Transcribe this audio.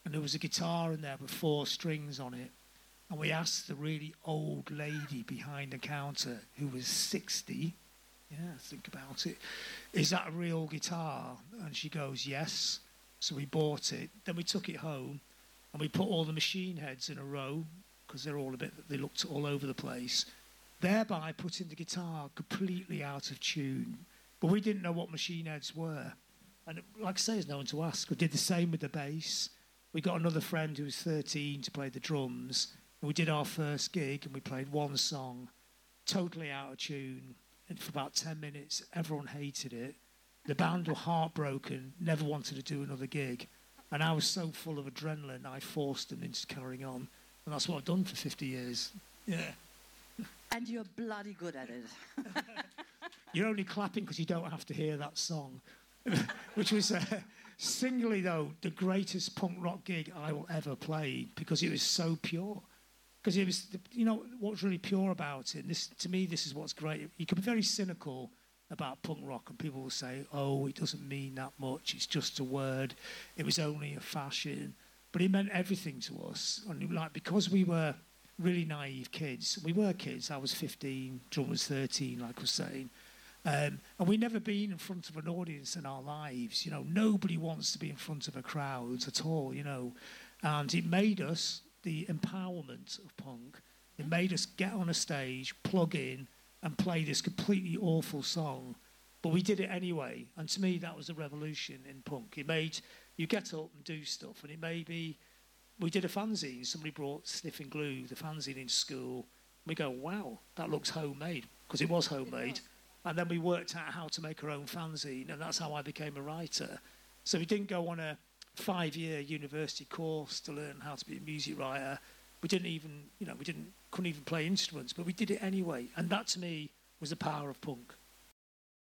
and there was a guitar in there with 4 strings on it. And we asked the really old lady behind the counter, who was 60, yeah, think about it, is that a real guitar? And she goes, yes. So we bought it. Then we took it home and we put all the machine heads in a row, because they looked all over the place, thereby putting the guitar completely out of tune. But we didn't know what machine heads were. And like I say, there's no one to ask. We did the same with the bass. We got another friend who was 13 to play the drums. And we did our first gig and we played one song, totally out of tune. And for about 10 minutes, everyone hated it. The band were heartbroken, never wanted to do another gig. And I was so full of adrenaline, I forced them into carrying on. And that's what I've done for 50 years. Yeah. And you're bloody good at it. You're only clapping because you don't have to hear that song. Which was singly, though, the greatest punk rock gig I will ever play, because it was so pure. Because it was, what's really pure about it, and this, to me, this is what's great. You can be very cynical about punk rock, and people will say, oh, it doesn't mean that much, it's just a word, it was only a fashion. But it meant everything to us. And because we were really naive kids, I was 15, Drum was 13, like I was saying, and we'd never been in front of an audience in our lives. Nobody wants to be in front of a crowd at all, and it made us the empowerment of punk. It made us get on a stage, plug in, and play this completely awful song. But we did it anyway, and to me that was a revolution in punk. It made you get up and do stuff, and we did a fanzine. Somebody brought Sniffing Glue, the fanzine, into school. We go, wow, that looks homemade, because it was homemade. And then we worked out how to make our own fanzine, and that's how I became a writer. So we didn't go on a 5-year university course to learn how to be a music writer. We didn't even, couldn't even play instruments, but we did it anyway. And that to me was the power of punk.